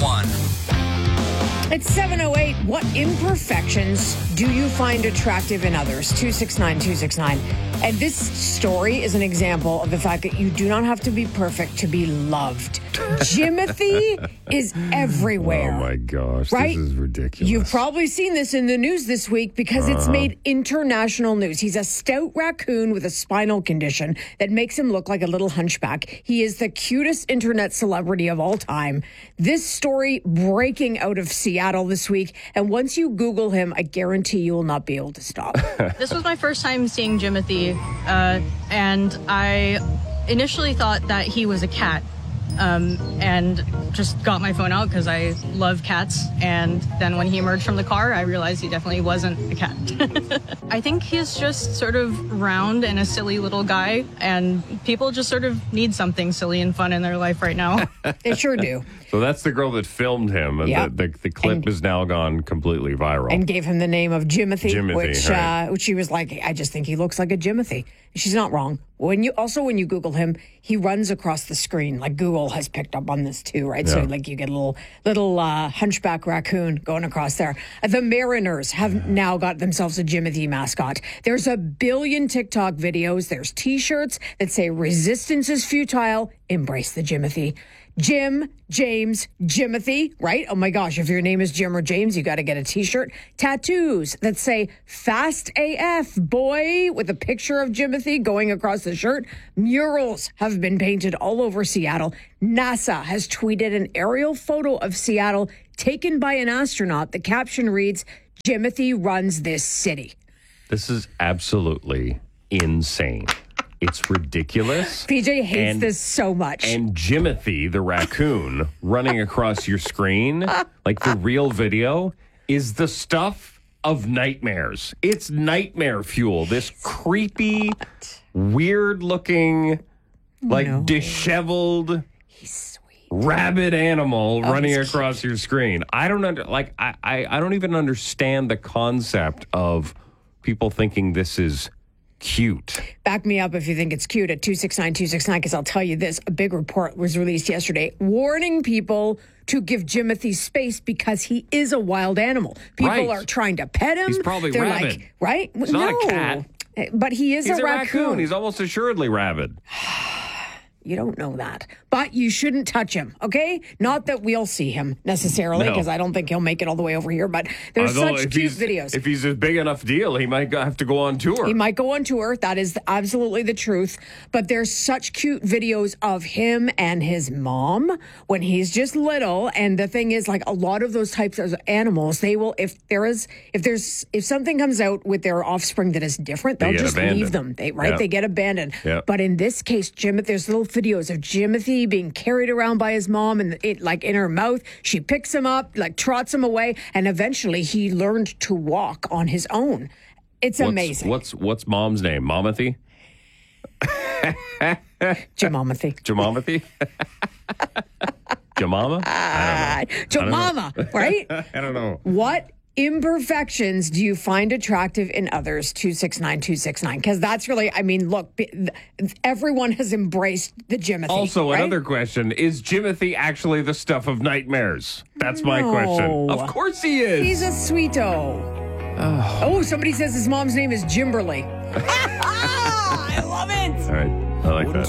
one. It's 7:08. What imperfections do you find attractive in others? 269-269. And this story is an example of the fact that you do not have to be perfect to be loved. Jimothy is everywhere. Oh, my gosh. Right? This is ridiculous. You've probably seen this in the news this week because it's made international news. He's a stout raccoon with a spinal condition that makes him look like a little hunchback. He is the cutest internet celebrity of all time. This story breaking out of Seattle this week. And once you Google him, I guarantee you will not be able to stop. This was my first time seeing Jimothy, and I initially thought that he was a cat. And just got my phone out because I love cats. And then when he emerged from the car, I realized he definitely wasn't a cat. I think he's just sort of round and a silly little guy. And people just sort of need something silly and fun in their life right now. They sure do. So that's the girl that filmed him. And Yep. the clip has now gone completely viral. And gave him the name of Jimothy, Jimothy, which she was like, I just think he looks like a Jimothy. She's not wrong. When you Google him, he runs across the screen. Like Google has picked up on this too, right? Yeah. So like you get a little hunchback raccoon going across there. The Mariners have now got themselves a Jimothy mascot. There's a billion TikTok videos. There's T-shirts that say "Resistance is futile. Embrace the Jimothy." Jim, James, Jimothy, right? Oh my gosh, if your name is Jim or James, you got to get a T-shirt. Tattoos that say "Fast AF, boy," with a picture of Jimothy going across the shirt. Murals have been painted all over Seattle. NASA has tweeted an aerial photo of Seattle taken by an astronaut. The caption reads, "Jimothy runs this city." This is absolutely insane. It's ridiculous. PJ hates this so much. And Jimothy, the raccoon, running across your screen, like the real video, is the stuff of nightmares. It's nightmare fuel. This creepy, weird-looking, disheveled, rabid animal running across your screen. I don't I don't even understand the concept of people thinking this is cute. Back me up if you think it's cute at 269-269, because I'll tell you this. A big report was released yesterday warning people to give Jimothy space because he is a wild animal. People are trying to pet him. He's probably They're rabid. like, right? He's not a cat. But he's a raccoon. He's almost assuredly rabid. You don't know that. But you shouldn't touch him, okay? Not that we'll see him necessarily, because I don't think he'll make it all the way over here. But there's such cute videos. If he's a big enough deal, he might have to go on tour. He might go on tour. That is absolutely the truth. But there's such cute videos of him and his mom when he's just little. And the thing is, like a lot of those types of animals, they will, if something comes out with their offspring that is different, they'll just leave them. They get abandoned. Yep. But in this case, there's little videos of Jimothy being carried around by his mom and it like in her mouth. She picks him up, like trots him away, and eventually he learned to walk on his own. It's amazing. What's mom's name? Momothy? Jamomothy. Jamomothy? Jamama? I don't know. Jamama, right? I don't know. What imperfections do you find attractive in others? 269-269. Because that's really, I mean, look, everyone has embraced the Jimothy. Also, right? another question, is Jimothy actually the stuff of nightmares? That's my question. Of course he is. He's a sweeto. Oh, somebody says his mom's name is Jimberly. I love it. All right. I like that.